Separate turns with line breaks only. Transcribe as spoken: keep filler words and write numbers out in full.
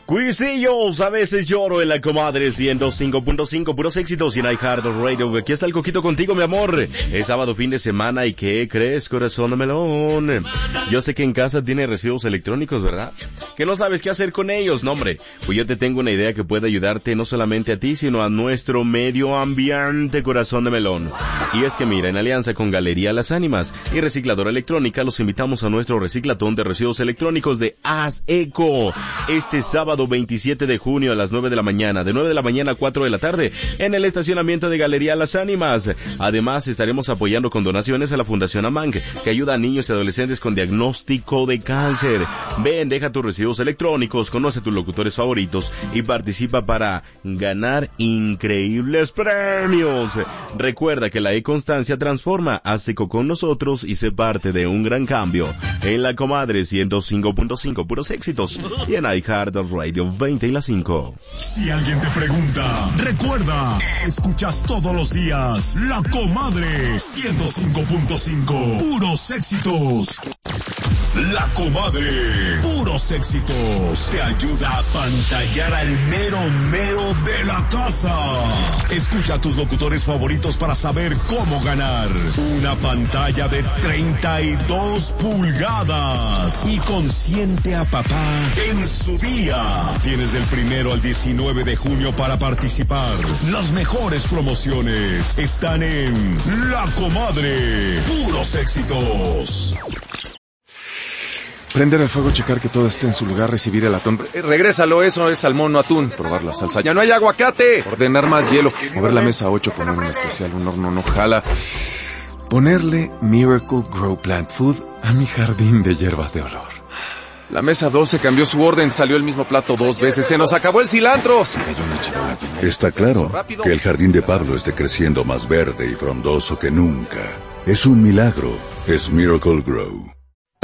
Cuisillos, a veces lloro en la comadre ciento cinco punto cinco, puros éxitos y en iHeartRadio. Aquí está el Coquito contigo, mi amor. Es sábado, fin de semana, ¿y qué crees, corazón de melón? Yo sé que en casa tiene residuos electrónicos, ¿verdad? Que no sabes qué hacer con ellos, no hombre. Pues yo te tengo una idea que puede ayudarte no solamente a ti, sino a nuestro medio ambiente, corazón de melón. Y es que mira, en alianza con Galería Las Ánimas y Recicladora Electrónica, los invitamos a nuestro reciclatón de residuos electrónicos de Haz Eco. Este sábado veintisiete de junio a las nueve de la mañana, de nueve de la mañana a cuatro de la tarde, en el estacionamiento de Galería Las Ánimas. Además, estaremos apoyando con donaciones a la Fundación Amang, que ayuda a niños y adolescentes con diagnóstico de cáncer. Ven, deja tus residuos electrónicos, conoce tus locutores favoritos y participa para ganar increíbles premios. Recuerda que la e-constancia transforma. Haz Eco con nosotros y sé parte de un gran cambio. En la comadre ciento cinco punto cinco, puros éxitos, y en iHeartRadio veinte y las cinco.
Si alguien te pregunta, recuerda, escuchas todos los días La Comadre ciento cinco punto cinco, puros éxitos. La Comadre, puros éxitos, te ayuda a pantallar al mero mero de la casa. Escucha a tus locutores favoritos para saber cómo ganar una pantalla de treinta y dos pulgadas y consiente a papá en su día. Tienes del primero al diecinueve de junio para participar. Las mejores promociones están en La Comadre, puros éxitos.
Prender el fuego, checar que todo esté en su lugar, recibir el atún. Eh, regrésalo, eso es salmón, no atún. Probar la salsa. ¡Ya no hay aguacate! Ordenar más hielo. Mover la mesa ocho, poner un especial, un horno no jala. Ponerle Miracle Grow Plant Food a mi jardín de hierbas de olor. La mesa doce cambió su orden, salió el mismo plato dos veces, se nos acabó el cilantro. Se cayó una charola.
Está claro que el jardín de Pablo esté creciendo más verde y frondoso que nunca. Es un milagro, es Miracle Grow.